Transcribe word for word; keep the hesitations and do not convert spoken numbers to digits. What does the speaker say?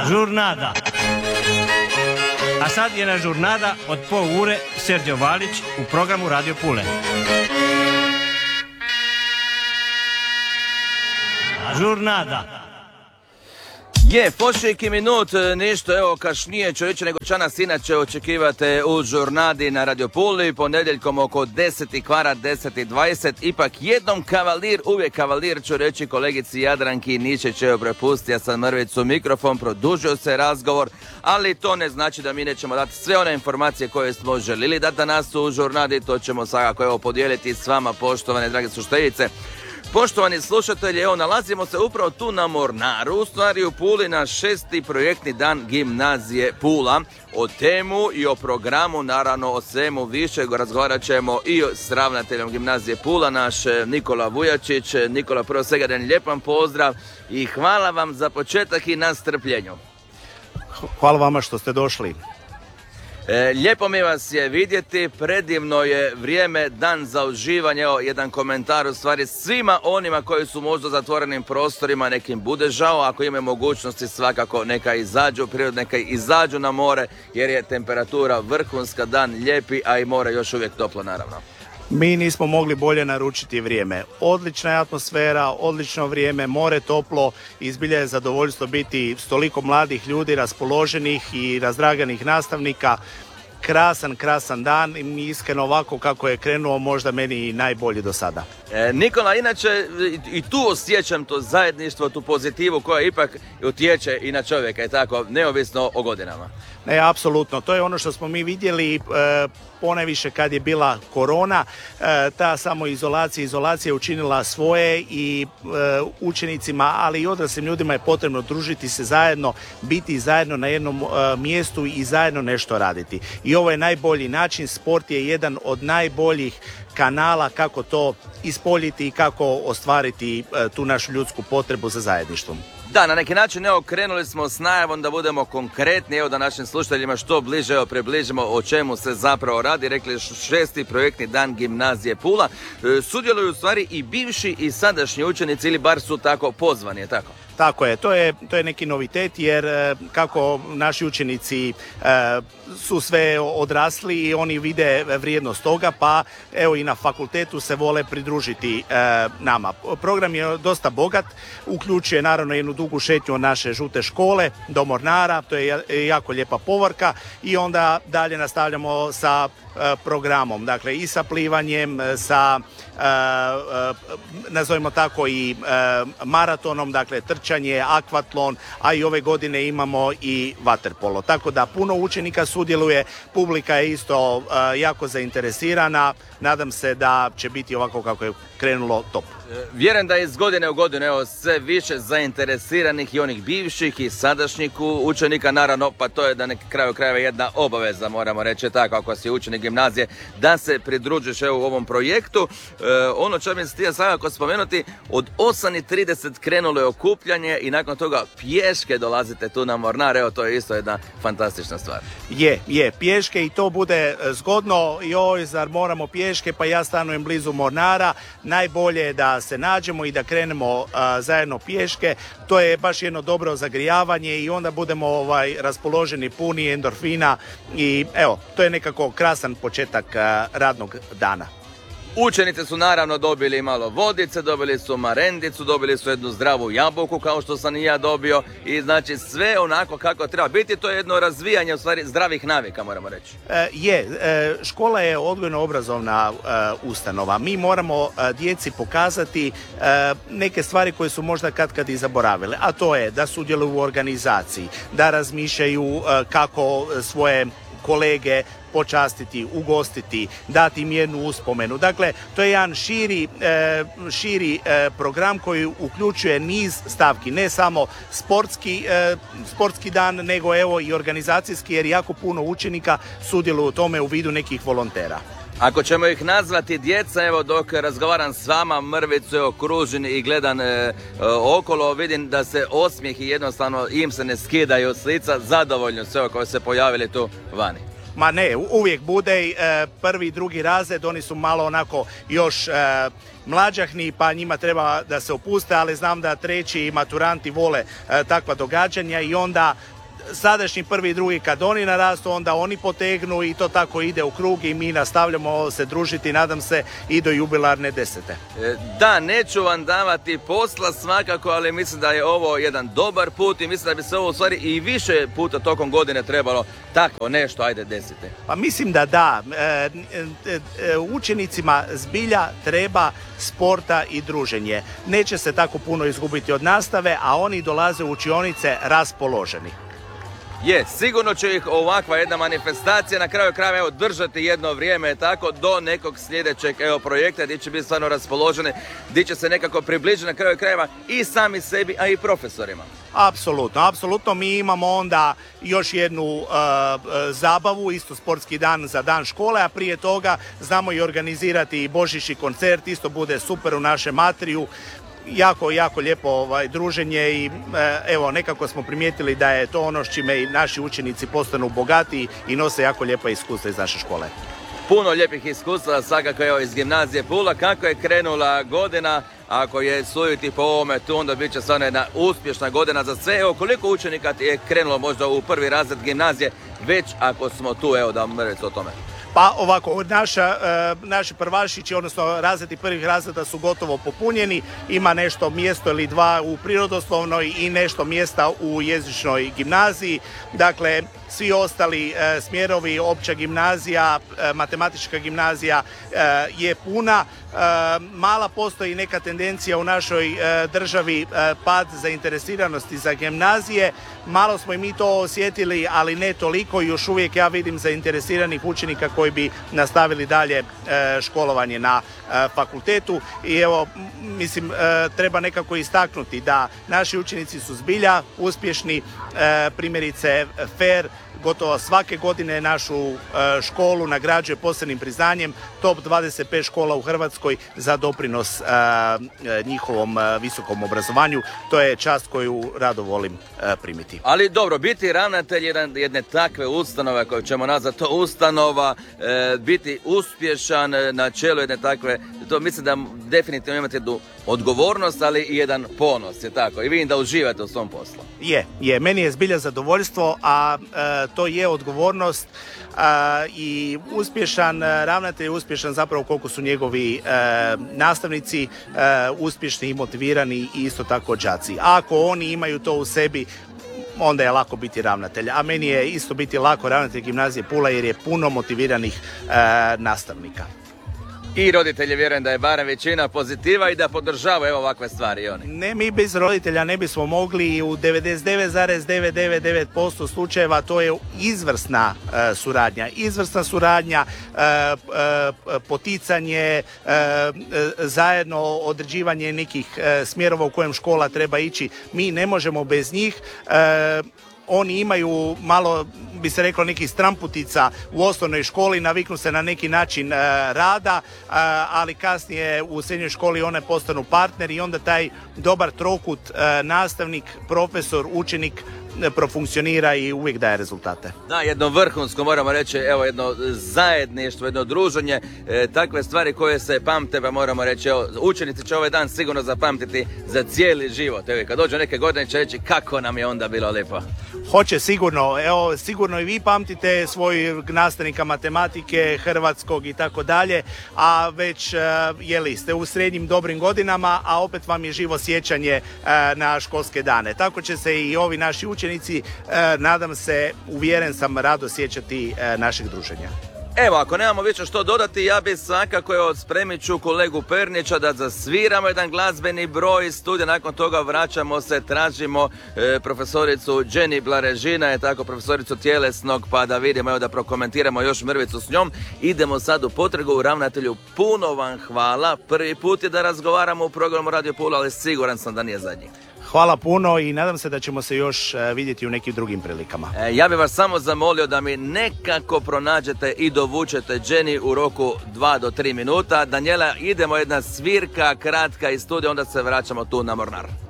Žurnada. A sad je na žurnada od pol ure Serđo Valić u programu Radio Pule. Žurnada. Je, pošljiki minut, ništa, evo kašnije čovječe nego čo nas inače očekivate u žurnadi na Radio Puli, ponedjeljkom oko deset i kvara, deset i dvadeset, ipak jednom kavalir, uvijek kavalir ću reći kolegici Jadranki Ničić, evo prepustio sam mrvicu mikrofon, produžio se razgovor, ali to ne znači da mi nećemo dati sve one informacije koje smo želili dati danas u žurnadi, to ćemo svakako evo podijeliti s vama, poštovane drage slušateljice. Poštovani slušatelji, evo nalazimo se upravo tu na Mornaru, u stvari u Puli na šesti projektni dan gimnazije Pula. O temu i o programu, naravno o svemu više razgovarat ćemo i s ravnateljom gimnazije Pula, naš Nikola Vujačić. Nikola, prvo svega jedan lijepan pozdrav i hvala vam za početak i na strpljenju. Hvala vama što ste došli. E, lijepo mi vas je vidjeti, predivno je vrijeme, dan za uživanje, evo jedan komentar u stvari svima onima koji su možda u zatvorenim prostorima, nekim bude žao, ako imaju mogućnosti svakako neka izađu u prirodu, neka izađu na more jer je temperatura vrhunska, dan lijepi, a i more još uvijek toplo naravno. Mi nismo mogli bolje naručiti vrijeme. Odlična je atmosfera, odlično vrijeme, more toplo i zbilja je zadovoljstvo biti s toliko mladih ljudi, raspoloženih i razdraganih nastavnika. Krasan, krasan dan i iskreno ovako kako je krenuo možda meni i najbolji do sada. E, Nikola, inače i tu osjećam to zajedništvo, tu pozitivu koja ipak utječe i na čovjeka, je tako, neovisno o godinama. Ne, apsolutno. To je ono što smo mi vidjeli e, ponajviše kad je bila korona. E, ta samoizolacija, izolacija je učinila svoje i e, učenicima, ali i odraslim ljudima je potrebno družiti se zajedno, biti zajedno na jednom e, mjestu i zajedno nešto raditi. I ovo je najbolji način, sport je jedan od najboljih kanala kako to ispoljiti i kako ostvariti e, tu našu ljudsku potrebu za zajedništvom. Da, na neki način evo krenuli smo s najavom da budemo konkretni, evo da našim slušateljima što bliže evo približimo o čemu se zapravo radi. Rekli šesti projektni dan gimnazije Pula. E, sudjeluju u stvari i bivši i sadašnji učenici ili bar su tako pozvani, je tako? Tako je, to je, to je neki novitet jer kako naši učenici e, su sve odrasli i oni vide vrijednost toga, pa evo i na fakultetu se vole pridružiti e, nama. Program je dosta bogat, uključuje naravno jednu dugu šetnju od naše žute škole do Mornara, to je jako lijepa povorka i onda dalje nastavljamo sa e, programom, dakle i sa plivanjem, sa e, e, nazovimo tako i e, maratonom, dakle trčanje, akvatlon, a i ove godine imamo i vaterpolo. Tako da puno učenika sudjeluje, publika je isto uh, jako zainteresirana, nadam se da će biti ovako kako je krenulo top. Vjerujem da je iz godine u godinu evo, sve više zainteresiranih i onih bivših i sadašnjih učenika, naravno, pa to je da na kraju krajeva jedna obaveza, moramo reći tako, ako si učenik gimnazije, da se pridružiš evo, u ovom projektu. E, ono što mi se htio svakako spomenuti, od osam i trideset krenulo je okupljanje i nakon toga pješke dolazite tu na Mornar, evo to je isto jedna fantastična stvar. Je, je, pješke i to bude zgodno, joj, zar moramo pješke, pa ja stanujem blizu Mornara, najbolje je da se nađemo i da krenemo a, zajedno pješke, to je baš jedno dobro zagrijavanje i onda budemo ovaj, raspoloženi, puni endorfina i evo, to je nekako krasan početak a, radnog dana. Učenice su naravno dobili malo vodice, dobili su marendicu, dobili su jednu zdravu jabuku kao što sam i ja dobio i znači sve onako kako treba biti, to je jedno razvijanje u stvari zdravih navika moramo reći. E, je, e, škola je odgojno-obrazovna e, ustanova, mi moramo e, djeci pokazati e, neke stvari koje su možda kad kad i zaboravile, a to je da sudjeluju u organizaciji, da razmišljaju e, kako svoje kolege počastiti, ugostiti, dati im jednu uspomenu. Dakle, to je jedan širi, e, širi e, program koji uključuje niz stavki, ne samo sportski, e, sportski dan, nego evo i organizacijski, jer jako puno učenika sudjeluju u tome u vidu nekih volontera. Ako ćemo ih nazvati djeca, evo dok razgovaram s vama, mrvicu, evo kružim i gledam e, e, okolo, vidim da se osmijehi jednostavno im se ne skidaju s lica, zadovoljno sve koji se pojavili tu vani. Ma ne, uvijek bude e, prvi i drugi razred, oni su malo onako još e, mlađahni pa njima treba da se opuste, ali znam da treći maturanti vole e, takva događanja i onda sadašnji prvi i drugi kad oni narastu, onda oni potegnu i to tako ide u krug i mi nastavljamo se družiti, nadam se, i do jubilarne desete. E, Da, neću vam davati posla svakako, ali mislim da je ovo jedan dobar put i mislim da bi se ovo u stvari i više puta tokom godine trebalo tako nešto, ajde, desiti. Pa mislim da da. E, e, e, učenicima zbilja treba sporta i druženje. Neće se tako puno izgubiti od nastave, a oni dolaze u učionice raspoloženi. Je, sigurno će ih ovakva jedna manifestacija na kraju krajeva evo držati jedno vrijeme tako do nekog sljedećeg evo projekta gdje će biti stvarno raspoloženi, gdje će se nekako približiti na kraju krajeva i sami sebi, a i profesorima. Apsolutno, apsolutno. Mi imamo onda još jednu uh, zabavu, isto sportski dan za dan škole, a prije toga znamo i organizirati i božićni koncert, isto bude super u našem atriju. Jako, jako lijepo ovaj, druženje i e, evo, nekako smo primijetili da je to ono s čime i naši učenici postanu bogatiji i nose jako lijepa iskustva iz naše škole. Puno lijepih iskustva, svakako evo iz gimnazije Pula. Kako je krenula godina, ako je suditi po ovome tu, onda bit će stvarno jedna uspješna godina za sve. Evo, koliko učenika je krenulo možda u prvi razred gimnazije, već ako smo tu, evo da mrvicu o tome. Pa ovako, naša, e, naši prvašići, odnosno razredi prvih razreda su gotovo popunjeni, ima nešto mjesto ili dva u prirodoslovnoj i nešto mjesta u jezičnoj gimnaziji, dakle svi ostali e, smjerovi, opća gimnazija, e, matematička gimnazija e, je puna. E, mala postoji neka tendencija u našoj e, državi e, pad zainteresiranosti za gimnazije, malo smo i mi to osjetili, ali ne toliko, još uvijek ja vidim zainteresiranih učenika koji bi nastavili dalje e, školovanje na e, fakultetu i evo, mislim, e, treba nekako istaknuti da naši učenici su zbilja uspješni, e, primjerice FAIR gotovo svake godine našu e, školu nagrađuje posebnim priznanjem top dvadeset pet škola u Hrvatskoj za doprinos e, njihovom e, visokom obrazovanju. To je čast koju rado volim e, primiti. Ali dobro, biti ravnatelj jedan, jedne takve ustanove, koju ćemo nazvati to ustanova, e, biti uspješan na čelu jedne takve, to mislim da definitivno imate jednu odgovornost, ali i jedan ponos, je tako? I vidim da uživate u svom poslu. Je, je. Meni je zbilja zadovoljstvo, a e, to je odgovornost a, i uspješan e, ravnatelj je uspješan zapravo koliko su njegovi e, nastavnici e, uspješni i motivirani i isto tako đaci. Ako oni imaju to u sebi, onda je lako biti ravnatelj. A meni je isto biti lako ravnatelj gimnazije Pula jer je puno motiviranih e, nastavnika. I roditelji, vjerujem da je barem većina pozitiva i da podržavaju evo ovakve stvari. Oni. Ne, mi bez roditelja ne bismo mogli, u devedeset devet zarez devetsto devedeset devet posto slučajeva to je izvrsna e, suradnja. Izvrsna suradnja, e, e, poticanje, e, e, zajedno određivanje nekih e, smjerova u kojem škola treba ići. Mi ne možemo bez njih. E, Oni imaju malo, bi se reklo, nekih stramputica u osnovnoj školi, naviknu se na neki način e, rada, e, ali kasnije u srednjoj školi one postanu partneri i onda taj dobar trokut e, nastavnik, profesor, učenik e, profunkcionira i uvijek daje rezultate. Da, jedno vrhunsko, moramo reći, evo jedno zajedništvo, jedno druženje, e, takve stvari koje se pamte, pa moramo reći, evo, učenici će ovaj dan sigurno zapamtiti za cijeli život. Evo, kad dođu neke godine će reći kako nam je onda bilo lijepo. Hoće sigurno, evo sigurno i vi pamtite svojeg nastavnika matematike, hrvatskog i tako dalje, a već jeli ste u srednjim dobrim godinama, a opet vam je živo sjećanje na školske dane. Tako će se i ovi naši učenici, nadam se, uvjeren sam, rado sjećati našeg druženja. Evo, ako nemamo više što dodati, ja bih svakako evo, spremit ću kolegu Pernića da zasviramo jedan glazbeni broj studija, nakon toga vraćamo se, tražimo e, profesoricu Jenny Blarežina, je tako, profesoricu tjelesnog, pa da vidimo, evo, da prokomentiramo još mrvicu s njom. Idemo sad u potragu. Ravnatelju, puno vam hvala. Prvi put je da razgovaramo u programu Radio Pula, ali siguran sam da nije zadnji. Hvala puno i nadam se da ćemo se još vidjeti u nekim drugim prilikama. E, ja bih vas samo zamolio da mi nekako pronađete i dovučete Jenny u roku dva do tri minuta. Danijela, idemo jedna svirka kratka iz studija, onda se vraćamo tu na Mornar.